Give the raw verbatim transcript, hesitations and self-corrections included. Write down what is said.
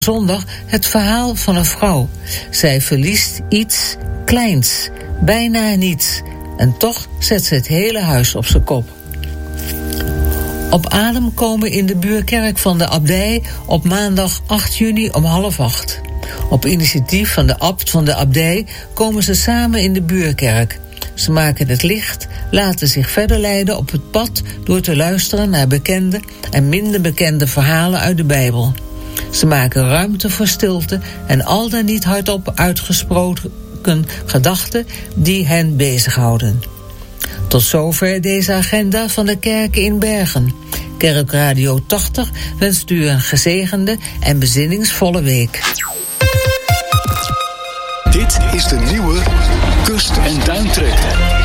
zondag het verhaal van een vrouw. Zij verliest iets kleins, bijna niets. En toch zet ze het hele huis op zijn kop. Op adem komen in de buurkerk van de abdij op maandag acht juni om half acht. Op initiatief van de abt van de abdij komen ze samen in de buurkerk. Ze maken het licht, laten zich verder leiden op het pad door te luisteren naar bekende en minder bekende verhalen uit de Bijbel. Ze maken ruimte voor stilte en al dan niet hardop uitgesproken gedachten die hen bezighouden. Tot zover deze agenda van de kerken in Bergen. Kerkradio tachtig wenst u een gezegende en bezinningsvolle week. Dit is de nieuwe Kust- en Duintrek.